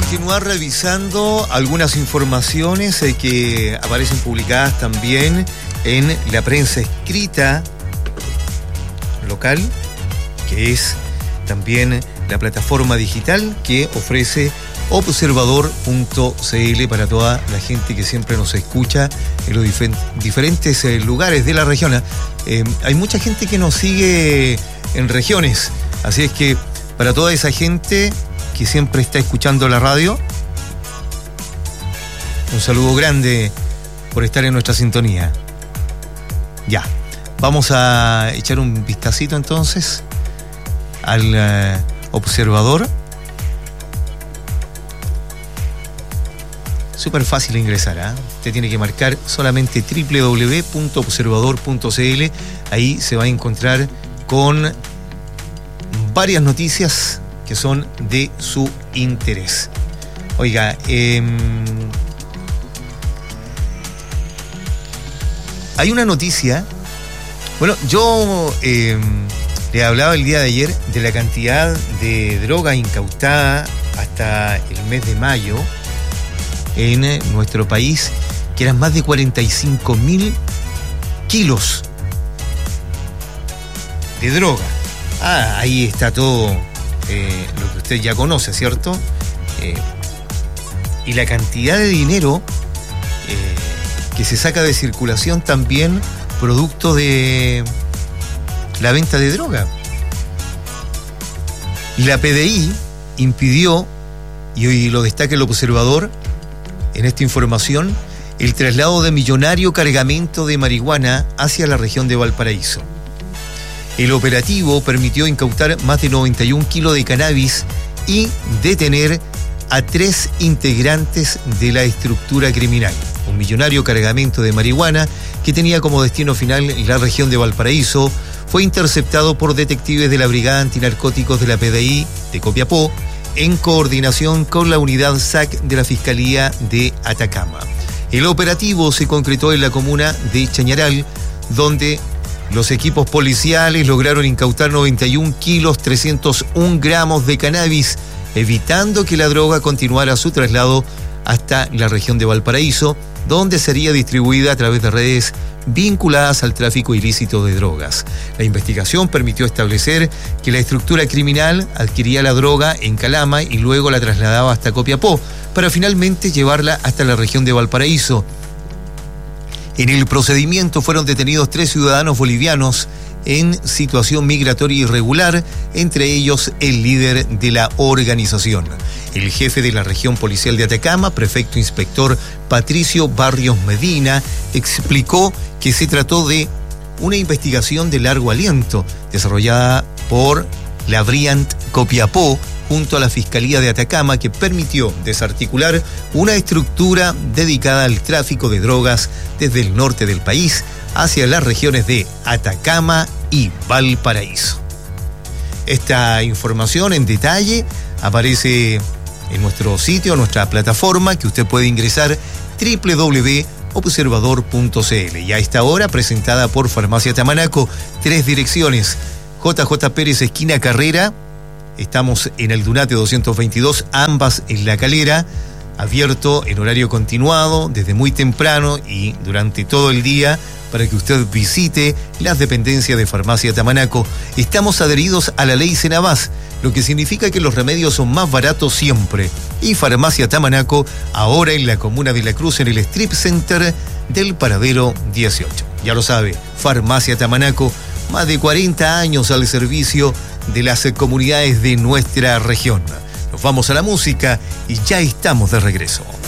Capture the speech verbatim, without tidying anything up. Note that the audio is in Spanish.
continuar revisando algunas informaciones eh, que aparecen publicadas también en la prensa escrita local, que es también la plataforma digital que ofrece observador punto c l para toda la gente que siempre nos escucha en los difer- diferentes eh, lugares de la región. Eh, hay mucha gente que nos sigue en regiones, así es que para toda esa gente que siempre está escuchando la radio, un saludo grande por estar en nuestra sintonía. Ya, vamos a echar un vistacito entonces al uh, observador. Súper fácil de ingresar, ¿eh? Usted tiene que marcar solamente doble u doble u doble u punto observador punto c l. Ahí se va a encontrar con varias noticias que son de su interés. Oiga, eh, hay una noticia. Bueno, yo eh, le hablaba el día de ayer de la cantidad de droga incautada hasta el mes de mayo en nuestro país, que eran más de cuarenta y cinco mil kilos de droga. Ah, ahí está todo eh, lo que usted ya conoce, ¿cierto? Eh, y la cantidad de dinero eh, que se saca de circulación también producto de la venta de droga. Y la P D I impidió, y hoy lo destaca el observador en esta información, el traslado de millonario cargamento de marihuana hacia la región de Valparaíso. El operativo permitió incautar más de noventa y un kilos de cannabis y detener a tres integrantes de la estructura criminal. Un millonario cargamento de marihuana que tenía como destino final la región de Valparaíso fue interceptado por detectives de la Brigada Antinarcóticos de la P D I de Copiapó en coordinación con la unidad S A C de la Fiscalía de Atacama. El operativo se concretó en la comuna de Chañaral, donde los equipos policiales lograron incautar noventa y un kilos trescientos un gramos de cannabis, evitando que la droga continuara su traslado hasta la región de Valparaíso, donde sería distribuida a través de redes vinculadas al tráfico ilícito de drogas. La investigación permitió establecer que la estructura criminal adquiría la droga en Calama y luego la trasladaba hasta Copiapó, para finalmente llevarla hasta la región de Valparaíso. En el procedimiento fueron detenidos tres ciudadanos bolivianos en situación migratoria irregular, entre ellos el líder de la organización. El jefe de la región policial de Atacama, prefecto inspector Patricio Barrios Medina, explicó que se trató de una investigación de largo aliento, desarrollada por la Briant Copiapó, junto a la Fiscalía de Atacama, que permitió desarticular una estructura dedicada al tráfico de drogas desde el norte del país hacia las regiones de Atacama y Valparaíso. Esta información en detalle aparece en nuestro sitio, nuestra plataforma, que usted puede ingresar doble u doble u doble u punto observador punto c l. Y a esta hora, presentada por Farmacia Tamanaco, tres direcciones: J J Pérez, esquina Carrera. Estamos en el Dunate doscientos veintidós, ambas en La Calera, abierto en horario continuado desde muy temprano y durante todo el día para que usted visite las dependencias de Farmacia Tamanaco. Estamos adheridos a la ley Senabás, lo que significa que los remedios son más baratos siempre. Y Farmacia Tamanaco, ahora en la comuna de La Cruz, en el Strip Center del Paradero dieciocho. Ya lo sabe, Farmacia Tamanaco, más de cuarenta años al servicio de las comunidades de nuestra región. Nos vamos a la música y ya estamos de regreso.